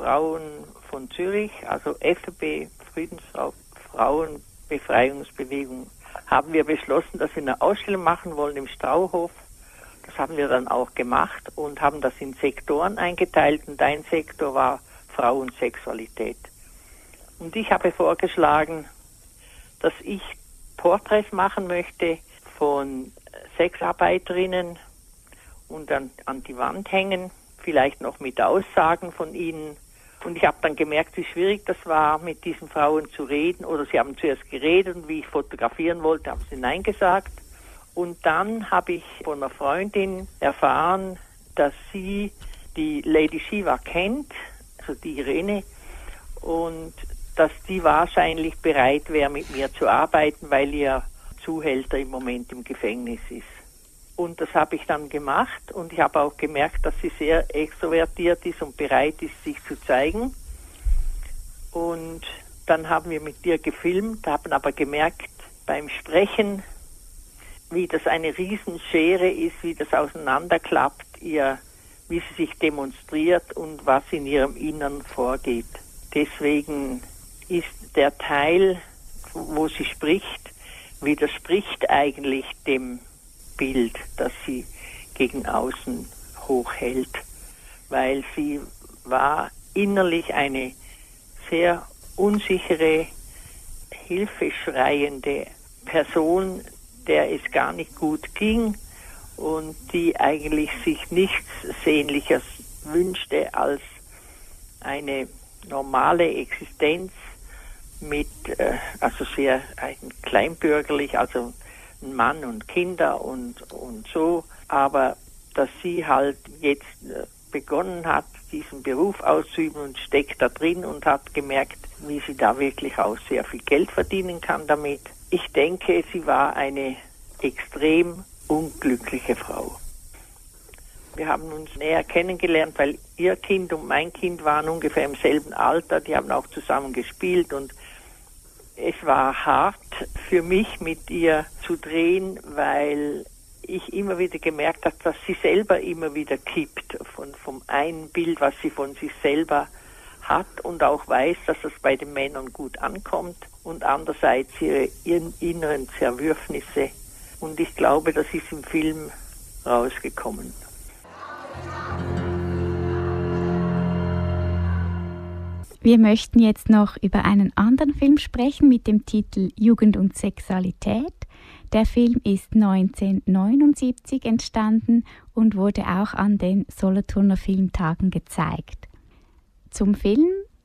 Frauen von Zürich, also FEB, Frauenbefreiungsbewegung, haben wir beschlossen, dass wir eine Ausstellung machen wollen im Strauhof. Das haben wir dann auch gemacht und haben das in Sektoren eingeteilt. Und ein Sektor war Frauensexualität. Und ich habe vorgeschlagen, dass ich Porträts machen möchte von Sexarbeiterinnen und dann an die Wand hängen, vielleicht noch mit Aussagen von ihnen. Und ich habe dann gemerkt, wie schwierig das war, mit diesen Frauen zu reden. Oder sie haben zuerst geredet und wie ich fotografieren wollte, haben sie Nein gesagt. Und dann habe ich von einer Freundin erfahren, dass sie die Lady Shiva kennt, also die Irene, und dass die wahrscheinlich bereit wäre, mit mir zu arbeiten, weil ihr Zuhälter im Moment im Gefängnis ist. Und das habe ich dann gemacht und ich habe auch gemerkt, dass sie sehr extrovertiert ist und bereit ist, sich zu zeigen. Und dann haben wir mit ihr gefilmt, haben aber gemerkt beim Sprechen, wie das eine Riesenschere ist, wie das auseinanderklappt, wie sie sich demonstriert und was in ihrem Innern vorgeht. Deswegen ist der Teil, wo sie spricht, widerspricht eigentlich dem Bild, das sie gegen außen hochhält, weil sie war innerlich eine sehr unsichere, hilfeschreiende Person, der es gar nicht gut ging und die eigentlich sich nichts Sehnliches wünschte als eine normale Existenz mit, also sehr kleinbürgerlich, also ein Mann und Kinder und so, aber dass sie halt jetzt begonnen hat, diesen Beruf auszuüben und steckt da drin und hat gemerkt, wie sie da wirklich auch sehr viel Geld verdienen kann damit. Ich denke, sie war eine extrem unglückliche Frau. Wir haben uns näher kennengelernt, weil ihr Kind und mein Kind waren ungefähr im selben Alter, die haben auch zusammen gespielt und es war hart für mich, mit ihr zu drehen, weil ich immer wieder gemerkt habe, dass sie selber immer wieder kippt vom einen Bild, was sie von sich selber hat und auch weiß, dass das bei den Männern gut ankommt und andererseits ihre inneren Zerwürfnisse. Und ich glaube, das ist im Film rausgekommen. Wir möchten jetzt noch über einen anderen Film sprechen mit dem Titel Jugend und Sexualität. Der Film ist 1979 entstanden und wurde auch an den Solothurner Filmtagen gezeigt. Zum Film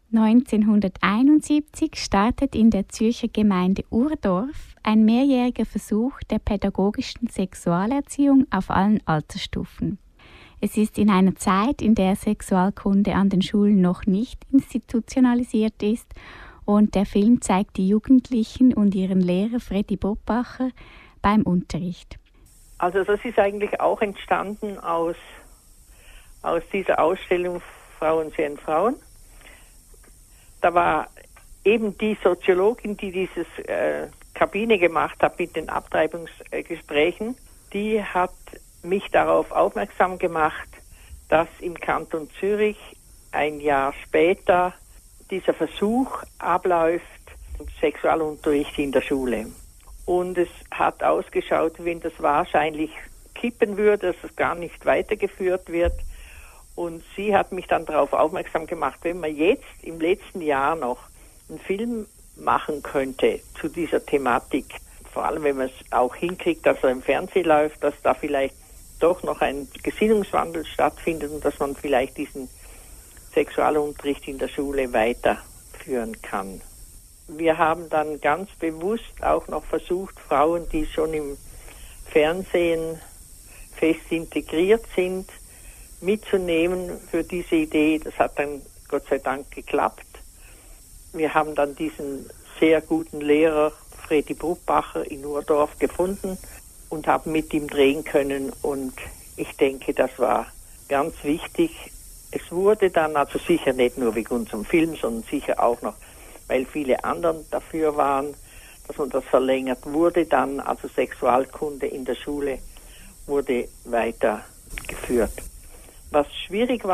1971 startet in der Zürcher Gemeinde Urdorf ein mehrjähriger Versuch der pädagogischen Sexualerziehung auf allen Altersstufen. Es ist in einer Zeit, in der Sexualkunde an den Schulen noch nicht institutionalisiert ist und der Film zeigt die Jugendlichen und ihren Lehrer Freddy Bobbacher beim Unterricht. Also das ist eigentlich auch entstanden aus dieser Ausstellung Frauen sehen Frauen. Da war eben die Soziologin, die dieses Kabine gemacht hat mit den Abtreibungsgesprächen, die hat mich darauf aufmerksam gemacht, dass im Kanton Zürich ein Jahr später dieser Versuch abläuft, Sexualunterricht in der Schule. Und es hat ausgeschaut, wenn das wahrscheinlich kippen würde, dass es gar nicht weitergeführt wird. Und sie hat mich dann darauf aufmerksam gemacht, wenn man jetzt im letzten Jahr noch einen Film machen könnte zu dieser Thematik, vor allem wenn man es auch hinkriegt, dass er im Fernsehen läuft, dass da vielleicht doch noch ein Gesinnungswandel stattfindet und dass man vielleicht diesen Sexualunterricht in der Schule weiterführen kann. Wir haben dann ganz bewusst auch noch versucht, Frauen, die schon im Fernsehen fest integriert sind, mitzunehmen für diese Idee. Das hat dann Gott sei Dank geklappt. Wir haben dann diesen sehr guten Lehrer Freddy Bobbacher in Urdorf gefunden und haben mit ihm drehen können und ich denke, das war ganz wichtig. Es wurde dann also sicher nicht nur wegen unserem Film, sondern sicher auch noch, weil viele anderen dafür waren, dass man das verlängert wurde, dann also Sexualkunde in der Schule wurde weitergeführt. Was schwierig war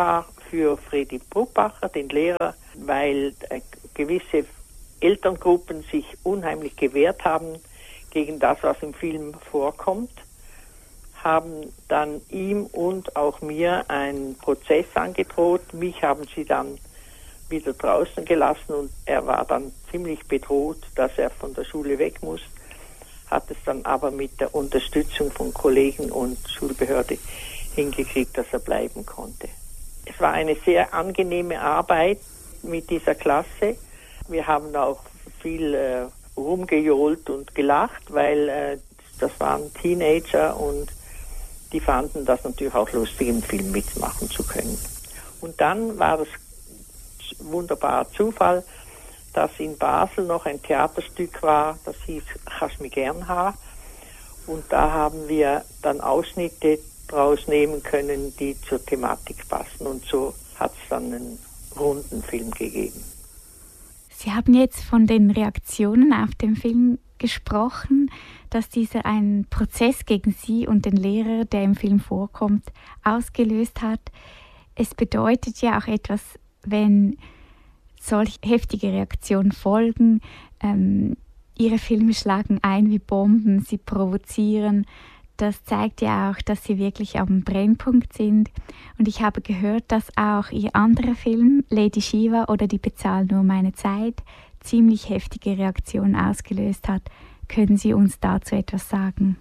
für Fredi Bruppacher, den Lehrer, weil gewisse Elterngruppen sich unheimlich gewehrt haben gegen das, was im Film vorkommt, haben dann ihm und auch mir einen Prozess angedroht. Mich haben sie dann wieder draußen gelassen und er war dann ziemlich bedroht, dass er von der Schule weg muss, hat es dann aber mit der Unterstützung von Kollegen und Schulbehörde hingekriegt, dass er bleiben konnte. Es war eine sehr angenehme Arbeit mit dieser Klasse. Wir haben auch viel rumgejohlt und gelacht, weil das waren Teenager und die fanden das natürlich auch lustig, im Film mitmachen zu können. Und dann war das wunderbarer Zufall, dass in Basel noch ein Theaterstück war, das hieß «Chas mi gern ha». Und da haben wir dann Ausschnitte draus nehmen können, die zur Thematik passen. Und so hat es dann einen runden Film gegeben. Sie haben jetzt von den Reaktionen auf den Film gesprochen, dass dieser einen Prozess gegen Sie und den Lehrer, der im Film vorkommt, ausgelöst hat. Es bedeutet ja auch etwas, wenn solch heftige Reaktionen folgen. Ihre Filme schlagen ein wie Bomben, sie provozieren. Das zeigt ja auch, dass Sie wirklich am Brennpunkt sind. Und ich habe gehört, dass auch Ihr anderer Film, Lady Shiva oder Die bezahlen nur meine Zeit, ziemlich heftige Reaktionen ausgelöst hat. Können Sie uns dazu etwas sagen?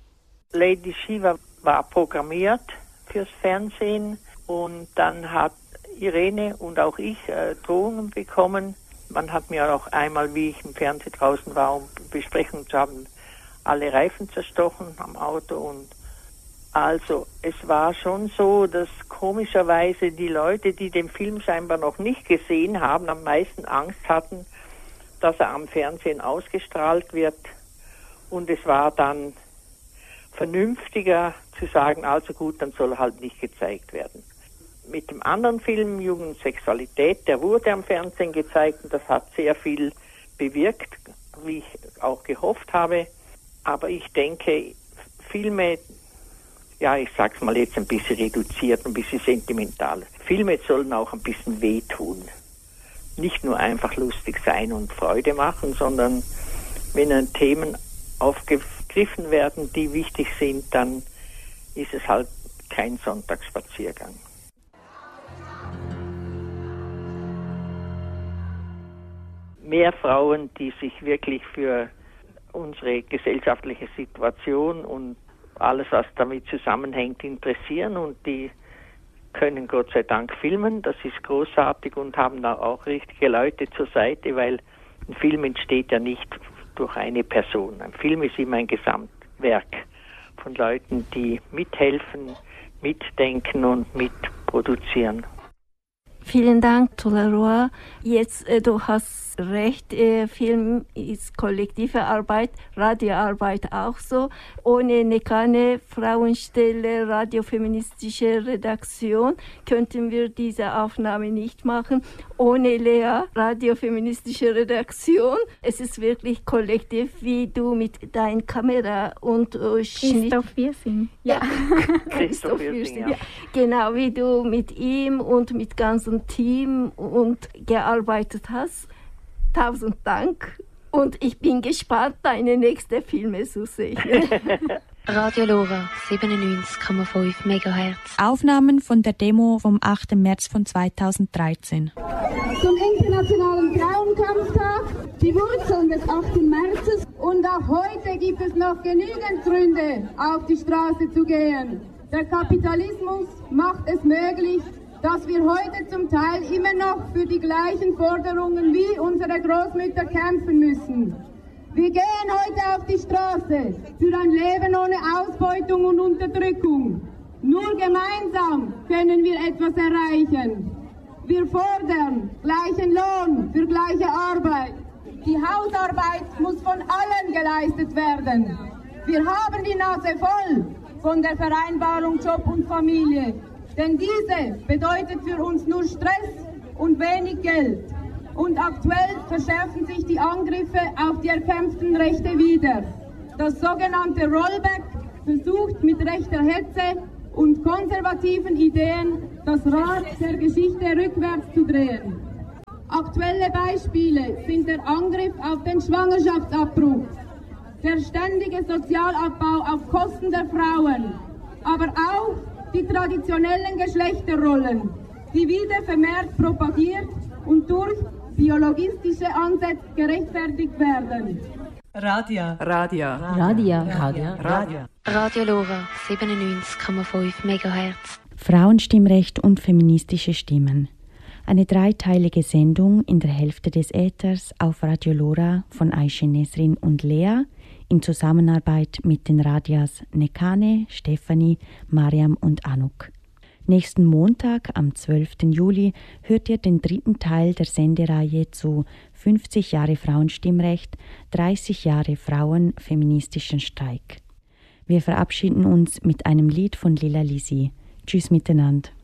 Lady Shiva war programmiert fürs Fernsehen und dann hat Irene und auch ich Drohungen bekommen. Man hat mir auch einmal, wie ich im Fernsehen draußen war, um Besprechungen zu haben, alle Reifen zerstochen am Auto. Und also es war schon so, dass komischerweise die Leute, die den Film scheinbar noch nicht gesehen haben, am meisten Angst hatten, dass er am Fernsehen ausgestrahlt wird. Und es war dann vernünftiger zu sagen, also gut, dann soll er halt nicht gezeigt werden. Mit dem anderen Film, Jugend und Sexualität, der wurde am Fernsehen gezeigt und das hat sehr viel bewirkt, wie ich auch gehofft habe. Aber ich denke, Filme, ja, ich sag's mal jetzt ein bisschen reduziert, ein bisschen sentimental. Filme sollen auch ein bisschen wehtun. Nicht nur einfach lustig sein und Freude machen, sondern wenn Themen aufgegriffen werden, die wichtig sind, dann ist es halt kein Sonntagsspaziergang. Mehr Frauen, die sich wirklich für unsere gesellschaftliche Situation und alles, was damit zusammenhängt, interessieren und die können Gott sei Dank filmen. Das ist großartig und haben da auch richtige Leute zur Seite, weil ein Film entsteht ja nicht durch eine Person. Ein Film ist immer ein Gesamtwerk von Leuten, die mithelfen, mitdenken und mitproduzieren. Vielen Dank, Tolaroa. Jetzt, du hast recht, Film ist kollektive Arbeit, Radioarbeit auch so. Ohne Nekane, Frauenstelle, radiofeministische Redaktion, könnten wir diese Aufnahme nicht machen. Ohne Lea, radiofeministische Redaktion. Es ist wirklich kollektiv, wie du mit deiner Kamera und Schnitt. Christoph Wirsing. Ja, Christoph Wirsing, ja. Genau, wie du mit ihm und mit ganzem Team und gearbeitet hast. 1000 Dank und ich bin gespannt, deine nächsten Filme zu sehen. Radio Lora 97,5 MHz. Aufnahmen von der Demo vom 8. März von 2013. Zum Internationalen Frauenkampftag, die Wurzeln des 8. Märzes. Und auch heute gibt es noch genügend Gründe, auf die Straße zu gehen. Der Kapitalismus macht es möglich, dass wir heute zum Teil immer noch für die gleichen Forderungen wie unsere Großmütter kämpfen müssen. Wir gehen heute auf die Straße für ein Leben ohne Ausbeutung und Unterdrückung. Nur gemeinsam können wir etwas erreichen. Wir fordern gleichen Lohn für gleiche Arbeit. Die Hausarbeit muss von allen geleistet werden. Wir haben die Nase voll von der Vereinbarung Job und Familie. Denn diese bedeutet für uns nur Stress und wenig Geld. Und aktuell verschärfen sich die Angriffe auf die erkämpften Rechte wieder. Das sogenannte Rollback versucht mit rechter Hetze und konservativen Ideen das Rad der Geschichte rückwärts zu drehen. Aktuelle Beispiele sind der Angriff auf den Schwangerschaftsabbruch, der ständige Sozialabbau auf Kosten der Frauen, aber auch die traditionellen Geschlechterrollen, die wieder vermehrt propagiert und durch biologistische Ansätze gerechtfertigt werden. Radio Radio Lora 97,5 MHz. Frauenstimmrecht und feministische Stimmen. Eine dreiteilige Sendung in der Hälfte des Äthers auf Radio Lora von Aische Nesrin und Lea in Zusammenarbeit mit den Radias Nekane, Stefanie, Mariam und Anuk. Nächsten Montag, am 12. Juli, hört ihr den dritten Teil der Sendereihe zu 50 Jahre Frauenstimmrecht, 30 Jahre Frauen, feministischen Streik. Wir verabschieden uns mit einem Lied von Lila Lisi. Tschüss miteinander.